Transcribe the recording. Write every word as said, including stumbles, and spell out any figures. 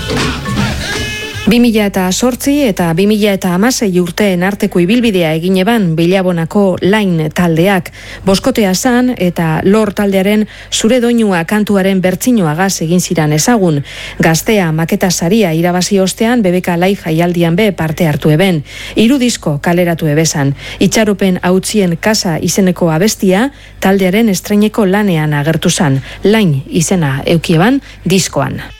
bi mila zortzi eta bi mila hamasei urteen arteko ibilbidea egin eban Bilabonako Lain taldeak. Boskotea zan eta Lor taldearen Zure doinua kantuaren bertsinoagaz egin ziran ezagun. Gaztea maketa saria irabazi ostean B B K Live jaialdian be parte hartu eben. Hiru disko kaleratu ebezan. Itxaropen hautzien kasa izeneko abestia taldearen estreineko lanean agertu zan. Lain izena eukieban diskoan.